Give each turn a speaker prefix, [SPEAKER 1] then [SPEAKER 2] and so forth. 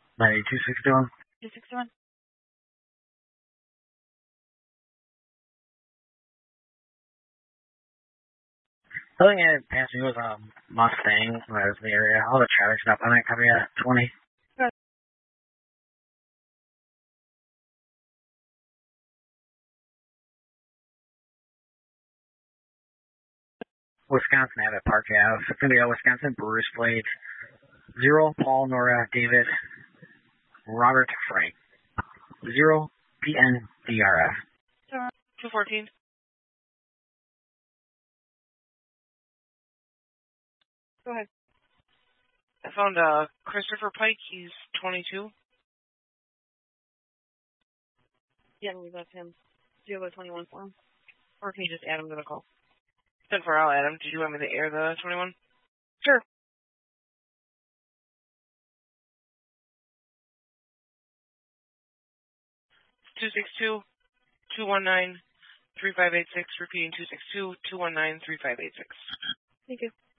[SPEAKER 1] 9261.
[SPEAKER 2] 261.
[SPEAKER 1] Looking at passing with a Mustang, that was the area. All the traffic stop on that, copy at 20.
[SPEAKER 2] Good.
[SPEAKER 1] Wisconsin Abbott Park Ave. Cynthia, Wisconsin, Brewers Plate. 0, Paul, Nora, David, Robert, Frank. 0, PNDRF.
[SPEAKER 2] 214. Go ahead. I found Christopher Pike. He's 22. Yeah, we left him. Do you have a 21 for him? Or can you just add him to the call? Send for I'll add him. Did you want me to air the 21? Sure. 262-219-3586. Repeating 262-219-3586. Thank you.